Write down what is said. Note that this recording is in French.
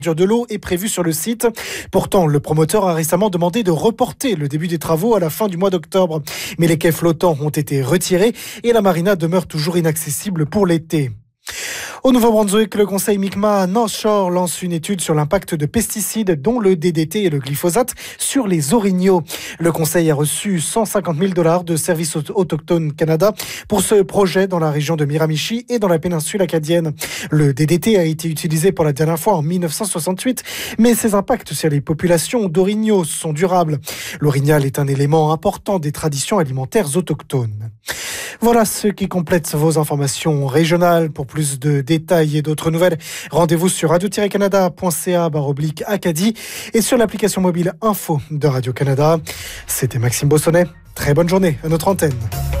de l'eau est prévue sur le site. Pourtant, le promoteur a récemment demandé de reporter le début des travaux à la fin du mois d'octobre. Mais les quais flottants ont été retirés et la marina demeure toujours inaccessible pour l'été. Au Nouveau-Brunswick, le conseil Mi'kmaq North Shore lance une étude sur l'impact de pesticides, dont le DDT et le glyphosate, sur les orignaux. Le conseil a reçu 150 000 $ de Services autochtones Canada pour ce projet dans la région de Miramichi et dans la péninsule acadienne. Le DDT a été utilisé pour la dernière fois en 1968, mais ses impacts sur les populations d'orignaux sont durables. L'orignal est un élément important des traditions alimentaires autochtones. Voilà ce qui complète vos informations régionales. Pour plus de détails et d'autres nouvelles, rendez-vous sur radio-canada.ca/Acadie et sur l'application mobile Info de Radio-Canada. C'était Maxime Bossonnet. Très bonne journée à notre antenne.